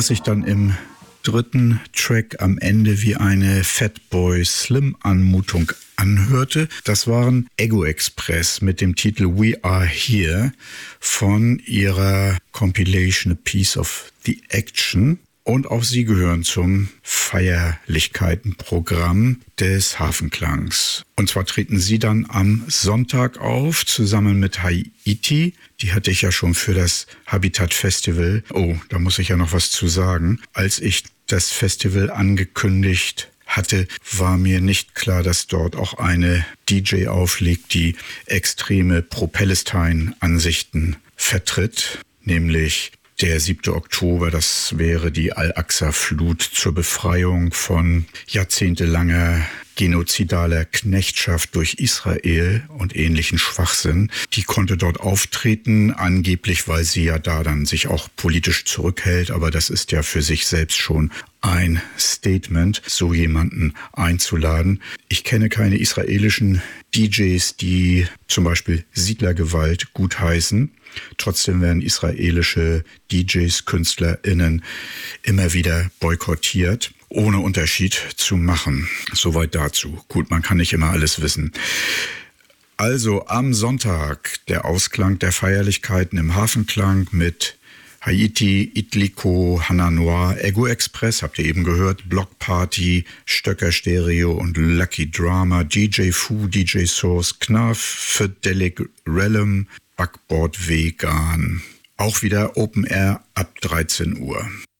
was sich dann im dritten Track am Ende wie eine Fatboy Slim Anmutung anhörte. Das waren Ego Express mit dem Titel We Are Here von ihrer Compilation A Piece of the Action. Und auch sie gehören zum Feierlichkeitenprogramm des Hafenklangs. Und zwar treten sie dann am Sonntag auf, zusammen mit Haiti. Die hatte ich ja schon für das Habitat Festival. Oh, da muss ich ja noch was zu sagen. Als ich das Festival angekündigt hatte, war mir nicht klar, dass dort auch eine DJ auflegt, die extreme Pro-Palestine-Ansichten vertritt, nämlich der 7. Oktober, das wäre die Al-Aqsa-Flut zur Befreiung von jahrzehntelanger genozidaler Knechtschaft durch Israel und ähnlichen Schwachsinn. Die konnte dort auftreten, angeblich, weil sie ja da dann sich auch politisch zurückhält, aber das ist ja für sich selbst schon ein Statement, so jemanden einzuladen. Ich kenne keine israelischen DJs, die zum Beispiel Siedlergewalt gutheißen. Trotzdem werden israelische DJs, KünstlerInnen immer wieder boykottiert, ohne Unterschied zu machen. Soweit dazu. Gut, man kann nicht immer alles wissen. Also am Sonntag der Ausklang der Feierlichkeiten im Hafenklang mit Haiti, Itliko, Hana Noir, Ego Express, habt ihr eben gehört, Block Party, Stöcker Stereo und Lucky Drama, DJ Fu, DJ Source, Knarf, Fidelic Realm, Backboard Vegan. Auch wieder Open Air ab 13 Uhr.